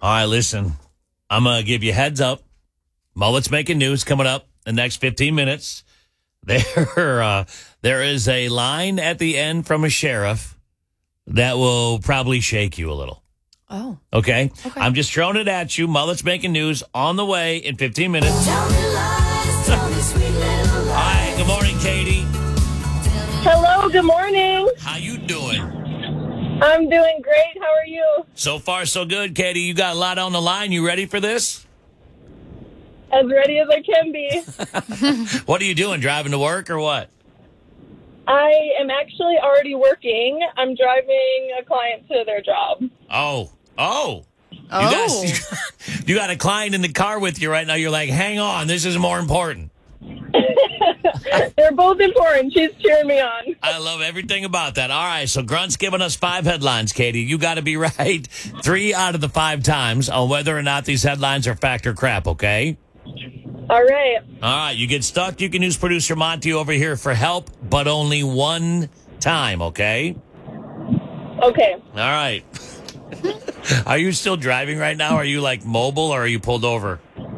All right, listen. I'm going to give you heads up. Mullet's making news coming up in the next 15 minutes. There is a line at the end from a sheriff that will probably shake you a little. Oh. Okay? I'm just throwing it at you. Mullet's making news on the way in 15 minutes. Tell me lies, tell me sweet little lies. All right, good morning, Katie. Hello, good morning. How you doing? I'm doing great. How are you? So far, so good, Katie. You got a lot on the line. You ready for this? As ready as I can be. What are you doing? Driving to work or what? I am actually already working. I'm driving a client to their job. Oh. Oh. You got a client in the car with you right now. You're like, hang on, this is more important. They're both important. She's cheering me on. I love everything about that. All right, so Grunt's giving us 5 headlines, Katie. You got to be right 3 out of the 5 times on whether or not these headlines are fact or crap, okay? All right. All right, you get stuck, you can use producer Monty over here for help, but only 1 time, okay? Okay. All right. Are you still driving right now? Are you like mobile or are you pulled over?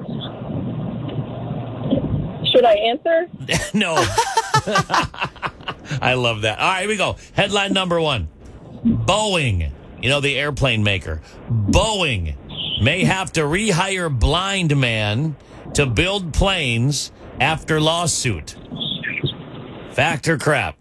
Should I answer? No. I love that. All right, here we go. Headline number 1. Boeing, the airplane maker. Boeing may have to rehire blind man to build planes after lawsuit. Fact or crap?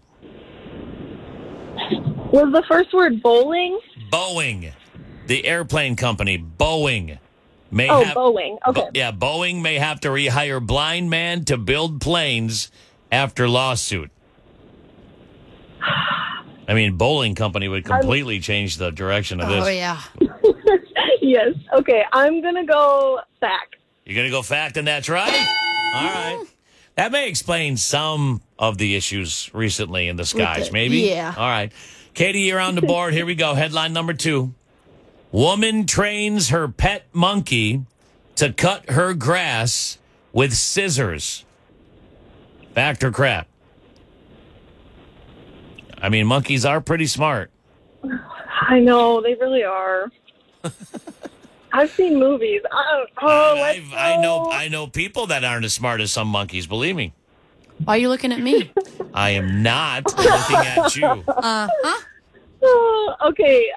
Was the first word bowling? Boeing, the airplane company, Boeing. Boeing. Okay. Boeing may have to rehire blind man to build planes after lawsuit. I mean, bowling company would completely change the direction of this. Oh, yeah. Yes. Okay. I'm going to go fact. You're going to go fact, and that's right? All right. That may explain some of the issues recently in the skies, maybe? Yeah. All right. Katie, you're on the board. Here we go. Headline number 2. Woman trains her pet monkey to cut her grass with scissors. Fact or crap? I mean, monkeys are pretty smart. I know. They really are. I've seen movies. I know people that aren't as smart as some monkeys, believe me. Why are you looking at me? I am not looking at you. Okay.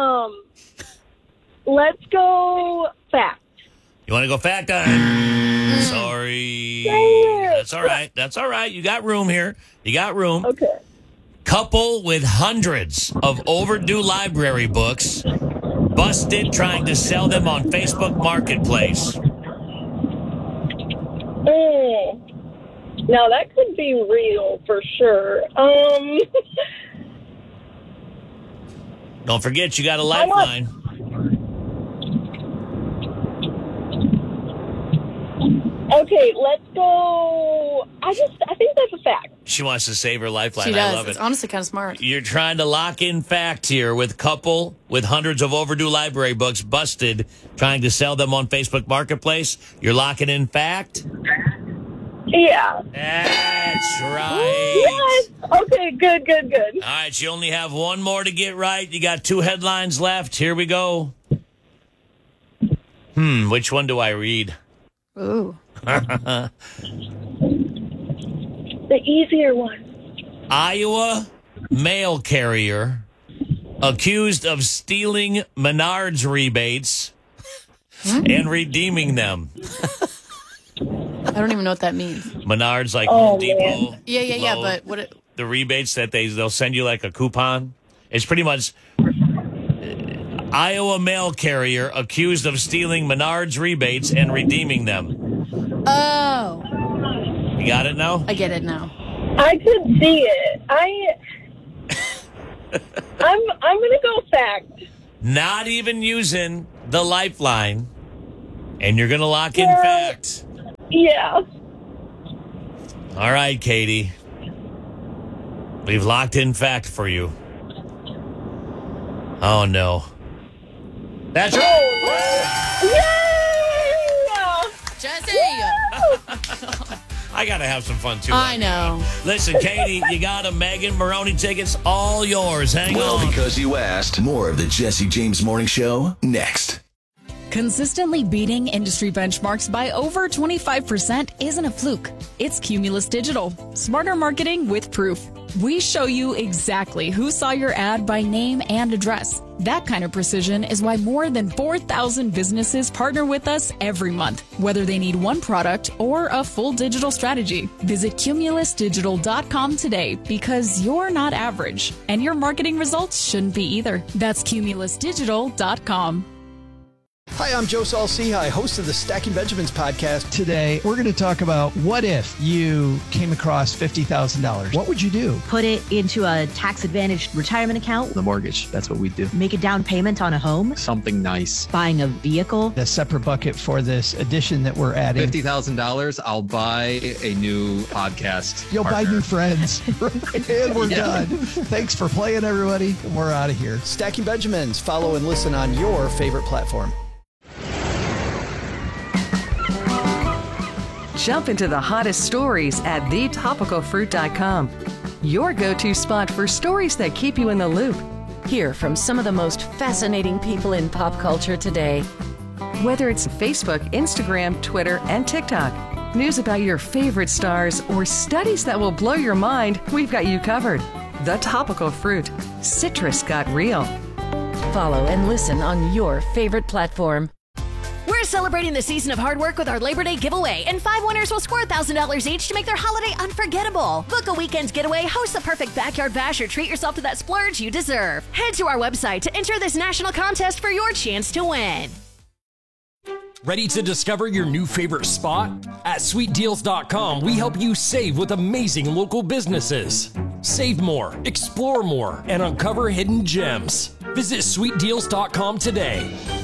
Let's go fact. You want to go fact? Sorry. That's all right. That's all right. You got room here. You got room. Okay. Couple with hundreds of overdue library books busted trying to sell them on Facebook Marketplace. Now, that could be real for sure. Don't forget, you got a lifeline. Okay, let's go. I think that's a fact. She wants to save her lifeline. She does. I love It's it. honestly kind of smart. You're trying to lock in fact here with couple with hundreds of overdue library books busted trying to sell them on Facebook Marketplace. You're locking in fact? Yeah. That's right. Yes. Okay, good. All right, you only have 1 more to get right. You got 2 headlines left. Here we go. Which one do I read? Ooh. The easier one. Iowa mail carrier accused of stealing Menards rebates and reademing them. I don't even know what that means. Menards, like Home Depot. Man. Yeah. But what? The rebates that they'll send you like a coupon. It's pretty much Iowa mail carrier accused of stealing Menards rebates and redeeming them. Oh. You got it now? I get it now. I could see it. I'm gonna go fact. Not even using the lifeline, and you're gonna lock in fact. Yeah. All right, Katie. We've locked in fact for you. Oh no. That's right. Yay! Jesse! I got to have some fun, too. I know. Listen, Katie, you got a Megan Maroney tickets all yours. Hang Well, on. because you asked, more of the Jesse James Morning Show next. Consistently beating industry benchmarks by over 25% isn't a fluke. It's Cumulus Digital. Smarter marketing with proof. We show you exactly who saw your ad by name and address. That kind of precision is why more than 4,000 businesses partner with us every month, whether they need one product or a full digital strategy. Visit cumulusdigital.com today because you're not average, and your marketing results shouldn't be either. That's cumulusdigital.com. Hi, I'm Joe Saul-Sehy, host of the Stacking Benjamins podcast. Today, we're going to talk about what if you came across $50,000? What would you do? Put it into a tax-advantaged retirement account. The mortgage, that's what we do. Make a down payment on a home. Something nice. Buying a vehicle. A separate bucket for this addition that we're adding. $50,000, I'll buy a new podcast. You'll partner. buy new friends. And we're done. Thanks for playing, everybody. We're out of here. Stacking Benjamins. Follow and listen on your favorite platform. Jump into the hottest stories at thetopicalfruit.com. Your go-to spot for stories that keep you in the loop. Hear from some of the most fascinating people in pop culture today. Whether it's Facebook, Instagram, Twitter, and TikTok, news about your favorite stars, or studies that will blow your mind, we've got you covered. The Topical Fruit. Citrus got real. Follow and listen on your favorite platform. We're celebrating the season of hard work with our Labor Day giveaway, and 5 winners will score $1,000 each to make their holiday unforgettable. Book a weekend's getaway, host the perfect backyard bash, or treat yourself to that splurge you deserve. Head to our website to enter this national contest for your chance to win. Ready to discover your new favorite spot? At sweetdeals.com, we help you save with amazing local businesses. Save more, explore more, and uncover hidden gems. Visit sweetdeals.com today.